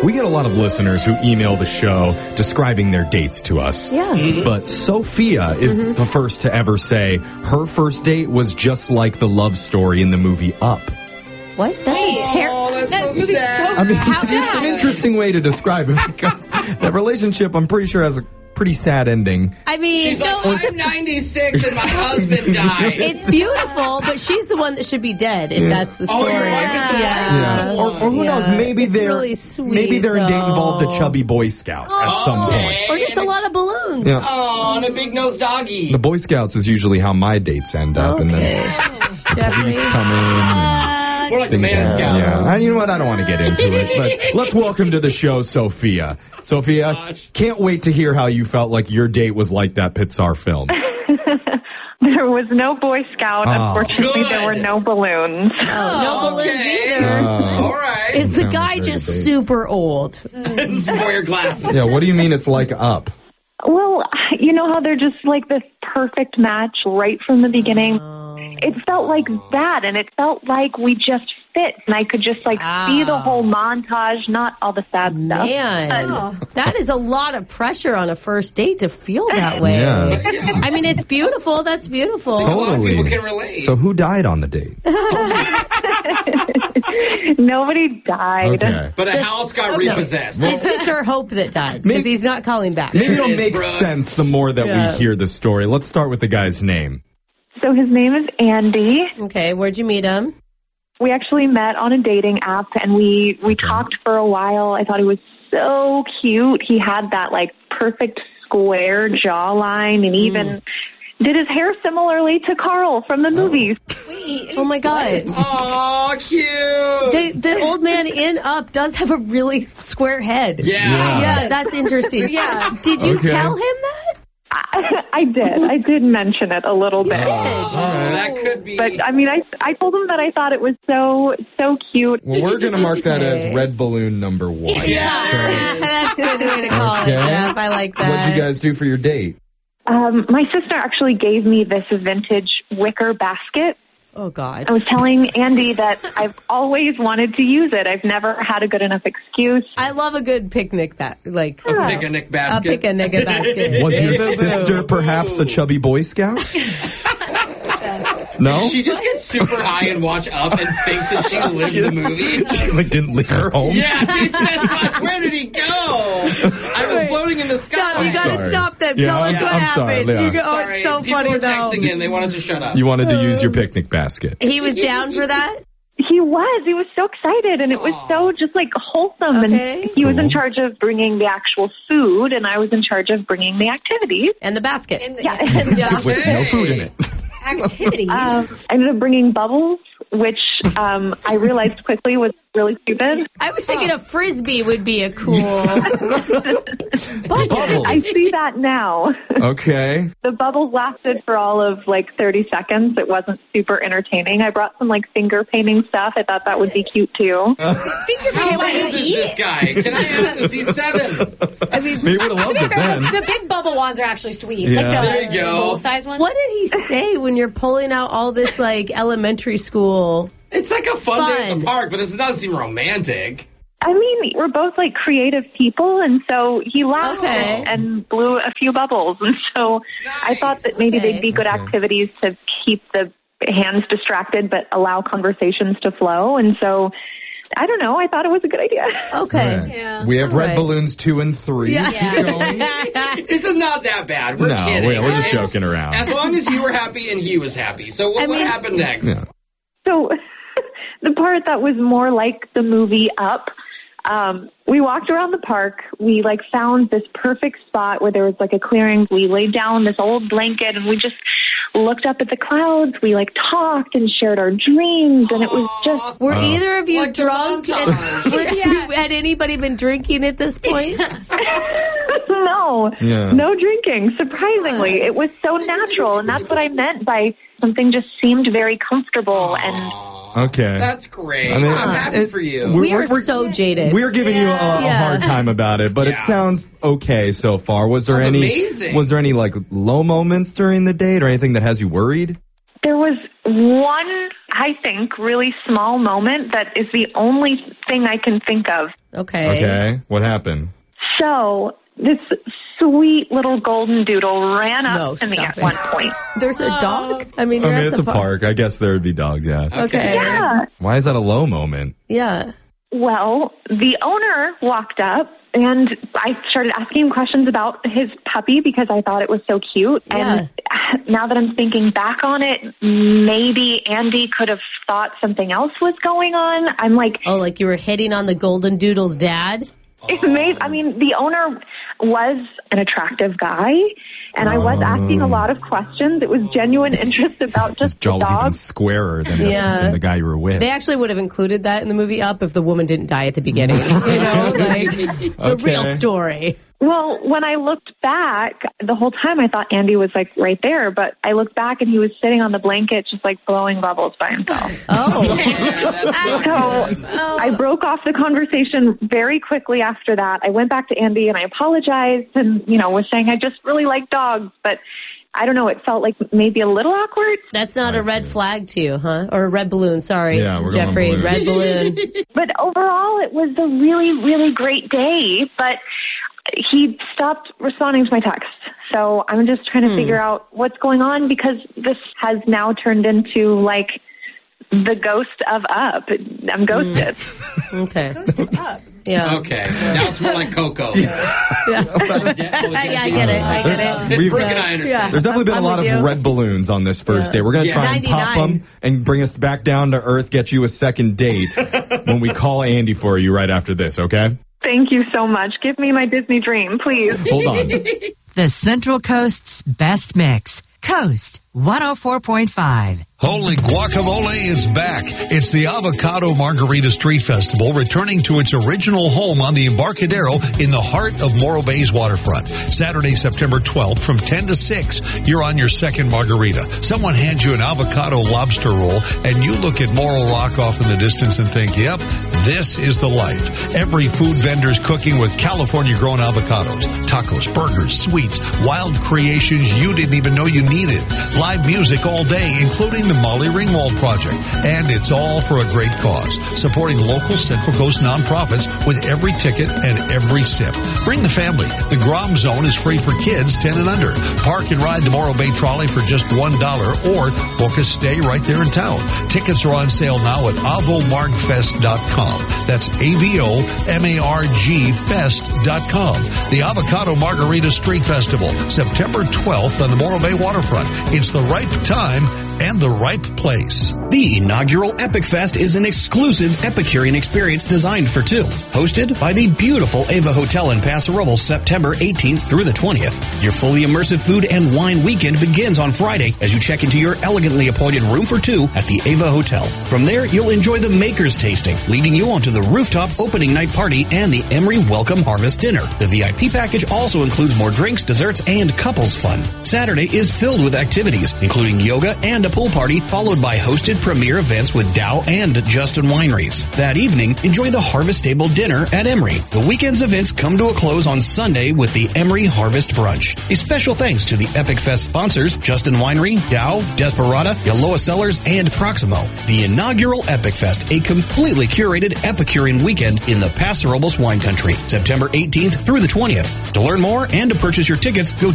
We get a lot of listeners who email the show describing their dates to us. Yeah. But Sophia is the first to ever say her first date was just like the love story in the movie Up. What? That's a terrible. That's so sad. I mean, it's an interesting way to describe it because that relationship, I'm pretty sure, has a pretty sad ending. I mean, She's like, I'm 96 and my husband died. It's beautiful, but she's the one that should be dead if that's the story. your wife is the Yeah. Or who knows? Maybe It's they're really sweet, maybe their date though. involved a chubby Boy Scout at some point. Or just a lot of balloons. Yeah. Oh, and a big nosed doggy. The Boy Scouts is usually how my dates end up, and then police come in. We're like the Man Scouts. Yeah, and you know what? I don't want to get into it, but let's welcome to the show, Sophia. Sophia, can't wait to hear how you felt like your date was like that Pixar film. There was no Boy Scout. Unfortunately, good. there were no balloons. No balloons either. All right. Is the Sounds guy very just big. super old? Wear your glasses. Yeah, what do you mean it's like Up? Well, you know how they're just like this perfect match right from the beginning? It felt like that, and it felt like we just fit, and I could just like see the whole montage, not all the sad stuff. Man, that is a lot of pressure on a first date to feel that way. Yeah. I mean, it's beautiful. That's beautiful. A lot of Totally. people can relate. So who died on the date? Nobody died. Okay. But a house got repossessed. It's just her hope that died because he's not calling back. Maybe it'll It is, make Brooke. sense the more that we hear the story. Let's start with the guy's name. So his name is Andy. Okay, where'd you meet him? We actually met on a dating app, and we talked for a while. I thought he was so cute. He had that like perfect square jawline, and even did his hair similarly to Carl from the movies. Oh my God. Aw, cute. The old man in Up does have a really square head. Yeah. Yeah, that's interesting. Yeah. Did you Okay. tell him that? I did. I did mention it a little bit. That could be. But I mean, I told him that I thought it was so cute. Well, we're going to mark that as red balloon number 1. That's a good way to call it, Jeff. I like that. What'd you guys do for your date? My sister actually gave me this vintage wicker basket. Oh, God. I was telling Andy that I've always wanted to use it. I've never had a good enough excuse. I love a good picnic Picnic a basket. picnic basket. Was your Boo-boo. sister perhaps a chubby Boy Scout? No? She just gets super high and watch Up and thinks that she lived the movie. She like didn't leave her home? Yeah, he says, like, where did he go? I was floating in the sky. Stop, you gotta sorry. stop them. Yeah, Tell us what I'm sorry, happened. Leah. You go, oh, Sorry, it's so people funny are though. texting in. They want us to shut up. You wanted to use your picnic basket. He was down for that? He was so excited, and it was so just like wholesome. Okay. And he was in Cool. charge of bringing the actual food, and I was in charge of bringing the activities. And the basket. Yeah. With no food in it. Activities. I ended up bringing bubbles, which I realized quickly was really stupid. I was thinking a Frisbee would be a cool... Bubbles. I see that now. Okay. The bubbles lasted for all of like 30 seconds. It wasn't super entertaining. I brought some like finger painting stuff. I thought that would be cute too. How old is this guy? Can I ask this? He's 7. I mean, Maybe would have loved it then. the big bubble ones are actually sweet. Yeah. Like the There you go. full-size ones. What did he say when you're pulling out all this, like, elementary school? It's like a fun day at Fun. the park, but this doesn't seem romantic. I mean, we're both like creative people, and so he laughed Okay. and blew a few bubbles. And so I thought that maybe they'd be good Okay. activities to keep the hands distracted but allow conversations to flow. And so, I don't know, I thought it was a good idea. Okay. Right. Yeah. We have All red right. balloons 2 and 3. Yeah. Keep going. This is not that bad. We're No, kidding. we're just It's- joking around. As long as you were happy and he was happy. So what mean- happened next? Yeah. So the part that was more like the movie Up, we walked around the park. We like found this perfect spot where there was like a clearing. We laid down this old blanket and we just looked up at the clouds. We like talked and shared our dreams, and it was just Were either of you Like the drunk? montage. Had anybody been drinking at this point? no, Yeah. no drinking. Surprisingly, it was so natural, and that's what I meant by something just seemed very comfortable and. Okay. That's great. I mean, I'm it's- happy for you. We are so jaded. We're giving you a hard time about it, but it Yeah. sounds okay so far. Was there Sounds any amazing. Was there any like low moments during the date or anything that has you worried? There was one, I think, really small moment that is the only thing I can think of. Okay. What happened? So this sweet little golden doodle ran up to me at one point. There's a dog? I mean, it's a park. I guess there would be dogs, yeah. Okay. Yeah. Why is that a low moment? Yeah. Well, the owner walked up, and I started asking him questions about his puppy because I thought it was so cute. Yeah. And now that I'm thinking back on it, maybe Andy could have thought something else was going on. I'm like... Oh, like you were hitting on the golden doodle's dad? The owner was an attractive guy, and I was asking a lot of questions. It was genuine interest about just His jaw the was even dog. squarer than the guy you were with. They actually would have included that in the movie Up if the woman didn't die at the beginning. The real story. Well, when I looked back, the whole time I thought Andy was like right there, but I looked back and he was sitting on the blanket just like blowing bubbles by himself. So I broke off the conversation very quickly after that. I went back to Andy and I apologized and, was saying I just really like dogs, but I don't know, it felt like maybe a little awkward. That's not a red flag to you, huh? Or a red balloon, sorry. Yeah, we're Jeffrey, going red balloon. But overall, it was a really, really great day, but he stopped responding to my text. So I'm just trying to figure out what's going on because this has now turned into like the ghost of Up. I'm ghosted. Okay. Ghost of Up. Yeah. Okay. Now it's more like Coco. I get it. Brooke and I understand. Yeah. There's definitely been a I'm lot of with you. red balloons on this first date. We're going to try and pop 99. them and bring us back down to earth, get you a second date when we call Andy for you right after this, okay? Thank you so much. Give me my Disney dream, please. Hold on. The Central Coast's best mix. Coast 104.5. Holy guacamole is back. It's the Avocado Margarita Street Festival returning to its original home on the Embarcadero in the heart of Morro Bay's waterfront. Saturday, September 12th from 10 to 6, you're on your second margarita. Someone hands you an avocado lobster roll and you look at Morro Rock off in the distance and think, yep, this is the life. Every food vendor's cooking with California-grown avocados, tacos, burgers, sweets, wild creations you didn't even know you needed. Live music all day, including the Molly Ringwald Project. And it's all for a great cause, supporting local Central Coast nonprofits with every ticket and every sip. Bring the family. The Grom Zone is free for kids 10 and under. Park and ride the Morro Bay Trolley for just $1 or book a stay right there in town. Tickets are on sale now at avomargfest.com. That's AVOMARG Fest.com. The Avocado Margarita Street Festival, September 12th on the Morro Bay waterfront. It's the right time and the right place. The inaugural Epic Fest is an exclusive Epicurean experience designed for two. Hosted by the beautiful Ava Hotel in Paso Robles, September 18th through the 20th. Your fully immersive food and wine weekend begins on Friday as you check into your elegantly appointed room for two at the Ava Hotel. From there, you'll enjoy the Maker's Tasting, leading you onto the rooftop opening night party and the Emery Welcome Harvest Dinner. The VIP package also includes more drinks, desserts, and couples fun. Saturday is filled with activities, including yoga and a pool party, followed by hosted premier events with Dow and Justin Wineries. That evening, enjoy the Harvest Table Dinner at Emery. The weekend's events come to a close on Sunday with the Emery Harvest Brunch. A special thanks to the Epic Fest sponsors, Justin Winery, Dow, Desperada, Yaloa Cellars, and Proximo. The inaugural Epic Fest, a completely curated Epicurean weekend in the Paso Robles wine country, September 18th through the 20th. To learn more and to purchase your tickets, go